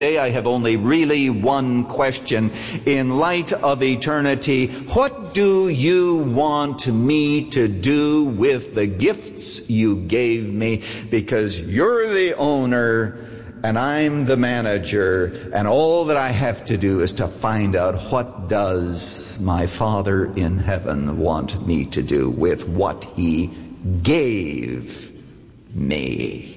Today I have only really one question. In light of eternity, what do you want me to do with the gifts you gave me? Because you're the owner and I'm the manager, and all that I have to do is to find out what does my Father in heaven want me to do with what He gave me.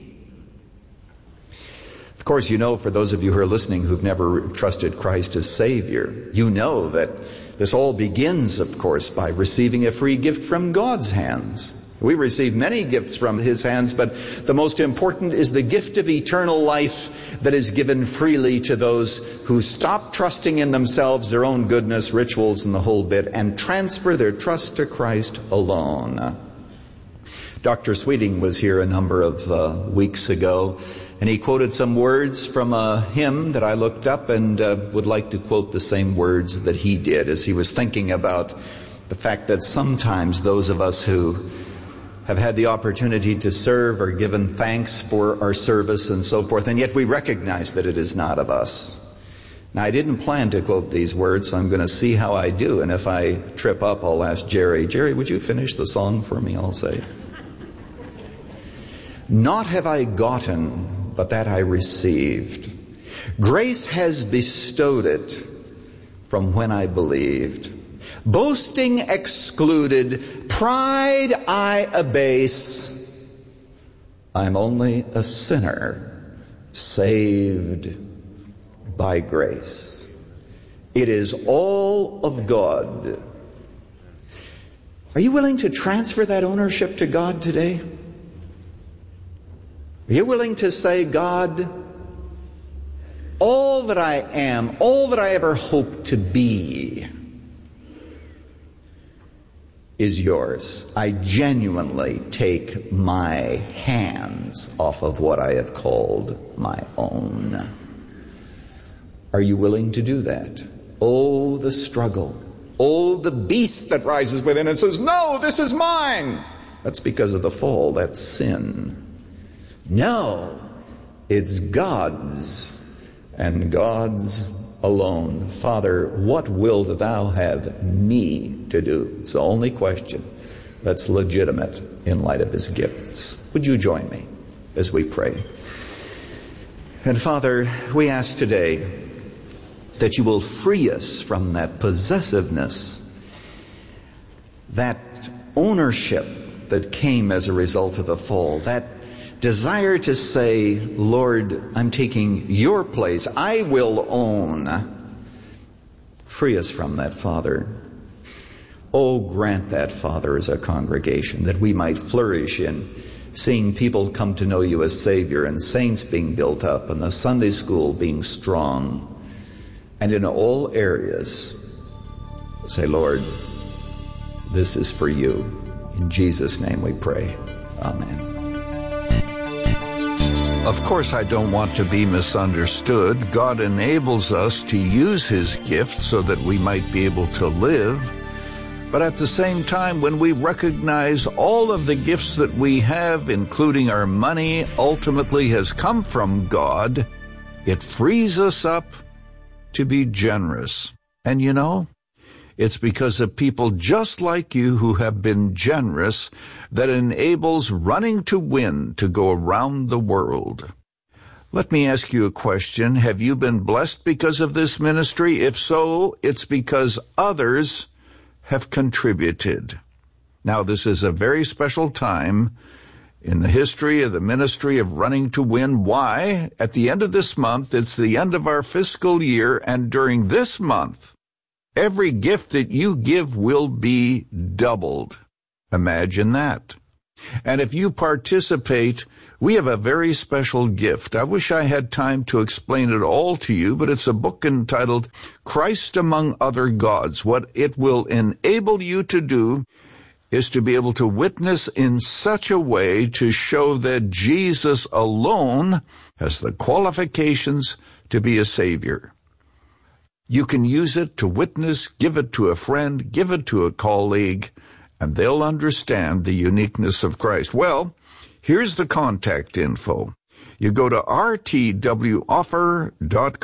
Of course, you know, for those of you who are listening who've never trusted Christ as Savior, you know that this all begins, of course, by receiving a free gift from God's hands. We receive many gifts from His hands, but the most important is the gift of eternal life that is given freely to those who stop trusting in themselves, their own goodness, rituals, and the whole bit, and transfer their trust to Christ alone. Dr. Sweeting was here a number of weeks ago, and he quoted some words from a hymn that I looked up, and would like to quote the same words that he did as he was thinking about the fact that sometimes those of us who have had the opportunity to serve are given thanks for our service and so forth, and yet we recognize that it is not of us. Now, I didn't plan to quote these words, so I'm going to see how I do, and if I trip up, I'll ask Jerry. Jerry, would you finish the song for me? I'll say, "Naught have I gotten, but that I received. Grace has bestowed it from when I believed. Boasting excluded, pride I abase. I'm only a sinner, saved by grace. It is all of God." Are you willing to transfer that ownership to God today? Are you willing to say, "God, all that I am, all that I ever hope to be is yours. I genuinely take my hands off of what I have called my own"? Are you willing to do that? Oh, the struggle. Oh, the beast that rises within and says, "No, this is mine." That's because of the fall. That's sin. No, it's God's, and God's alone. "Father, what wilt thou have me to do?" It's the only question that's legitimate in light of His gifts. Would you join me as we pray? And Father, we ask today that you will free us from that possessiveness, that ownership that came as a result of the fall, that desire to say, "Lord, I'm taking your place. I will own." Free us from that, Father. Oh, grant that, Father, as a congregation, that we might flourish in seeing people come to know you as Savior, and saints being built up, and the Sunday school being strong, and in all areas say, "Lord, this is for you." In Jesus' name we pray. Amen. Of course, I don't want to be misunderstood. God enables us to use His gifts so that we might be able to live. But at the same time, when we recognize all of the gifts that we have, including our money, ultimately has come from God, it frees us up to be generous. And you know, it's because of people just like you who have been generous that enables Running to Win to go around the world. Let me ask you a question. Have you been blessed because of this ministry? If so, it's because others have contributed. Now, this is a very special time in the history of the ministry of Running to Win. Why? At the end of this month, it's the end of our fiscal year, and during this month, every gift that you give will be doubled. Imagine that. And if you participate, we have a very special gift. I wish I had time to explain it all to you, but it's a book entitled Christ Among Other Gods. What it will enable you to do is to be able to witness in such a way to show that Jesus alone has the qualifications to be a Savior. You can use it to witness, give it to a friend, give it to a colleague, and they'll understand the uniqueness of Christ. Well, here's the contact info. You go to rtwoffer.com.